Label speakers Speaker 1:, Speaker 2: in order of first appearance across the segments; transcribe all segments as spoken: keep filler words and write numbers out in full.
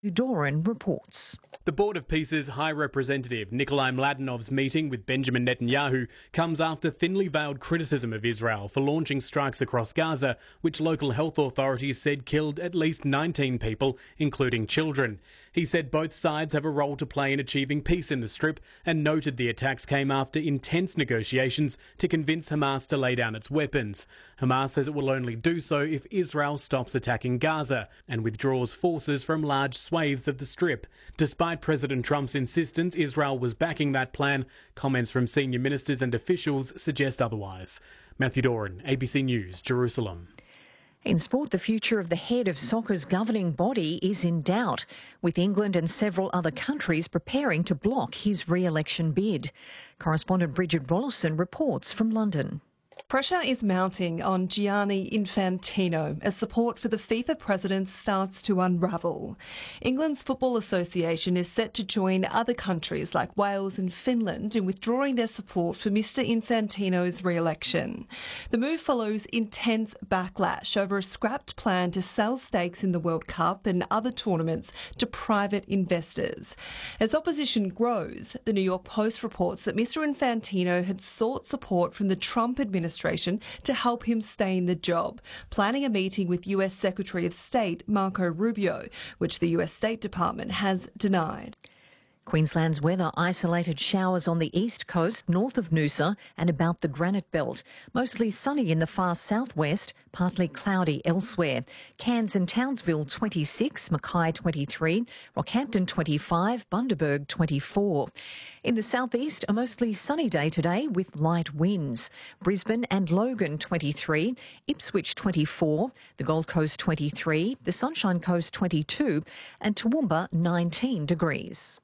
Speaker 1: Doran reports.
Speaker 2: The Board of Peace's High Representative Nikolai Mladenov's meeting with Benjamin Netanyahu comes after thinly veiled criticism of Israel for launching strikes across Gaza, which local health authorities said killed at least nineteen people, including children. He said both sides have a role to play in achieving peace in the Strip and noted the attacks came after intense negotiations to convince Hamas to lay down its weapons. Hamas says it will only do so if Israel stops attacking Gaza and withdraws forces from large swathes of the Strip. Despite President Trump's insistence Israel was backing that plan, comments from senior ministers and officials suggest otherwise. Matthew Doran, A B C News, Jerusalem.
Speaker 1: In sport, the future of the head of soccer's governing body is in doubt, with England and several other countries preparing to block his re-election bid. Correspondent Bridget Rollison reports from London.
Speaker 3: Pressure is mounting on Gianni Infantino as support for the FIFA president starts to unravel. England's Football Association is set to join other countries like Wales and Finland in withdrawing their support for Mister Infantino's re-election. The move follows intense backlash over a scrapped plan to sell stakes in the World Cup and other tournaments to private investors. As opposition grows, the New York Post reports that Mister Infantino had sought support from the Trump administration to help him stay in the job, planning a meeting with U S Secretary of State Marco Rubio, which the U S State Department has denied.
Speaker 1: Queensland's weather: isolated showers on the east coast, north of Noosa and about the Granite Belt. Mostly sunny in the far southwest, partly cloudy elsewhere. Cairns and Townsville twenty-six, Mackay twenty-three, Rockhampton twenty-five, Bundaberg twenty-four. In the southeast, a mostly sunny day today with light winds. Brisbane and Logan twenty-three, Ipswich twenty-four, the Gold Coast twenty-three, the Sunshine Coast twenty-two and Toowoomba nineteen degrees.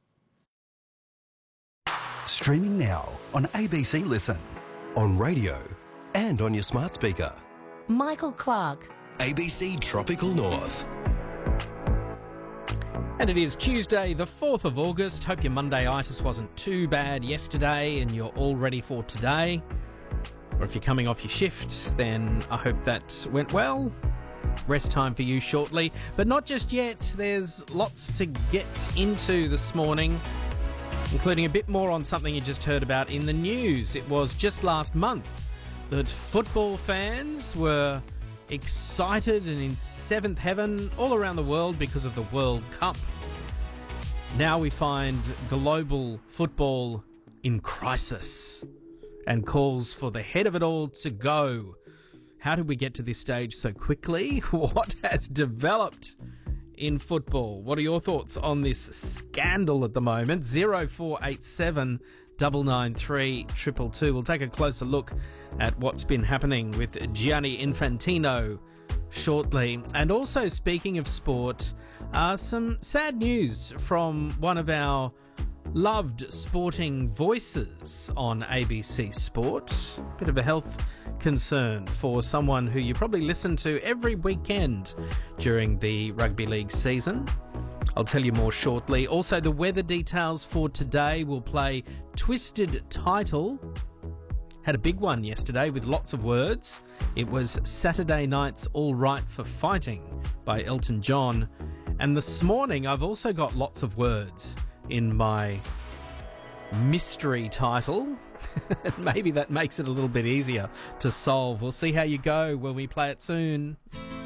Speaker 4: Streaming now on A B C Listen, on radio and on your smart speaker.
Speaker 5: Michael Clark.
Speaker 4: A B C Tropical North.
Speaker 6: And it is Tuesday, the fourth of August. Hope your Monday-itis wasn't too bad yesterday and you're all ready for today. Or if you're coming off your shift, then I hope that went well. Rest time for you shortly, but not just yet. There's lots to get into this morning, including a bit more on something you just heard about in the news. It was just last month that football fans were excited and in seventh heaven all around the world because of the World Cup. Now we find global football in crisis and calls for the head of it all to go. How did we get to this stage so quickly? What has developed in football? What are your thoughts on this scandal at the moment? zero four eight seven nine nine three two two two. We'll take a closer look at what's been happening with Gianni Infantino shortly. And also, speaking of sport, uh, some sad news from one of our loved sporting voices on A B C Sport. Bit of a health concern for someone who you probably listen to every weekend during the rugby league season. I'll tell you more shortly. Also, the weather details for today will play Twisted Title. Had a big one yesterday with lots of words. It was Saturday Night's All Right for Fighting by Elton John. And this morning I've also got lots of words in my mystery title. Maybe that makes it a little bit easier to solve. We'll see how you go when we play it soon.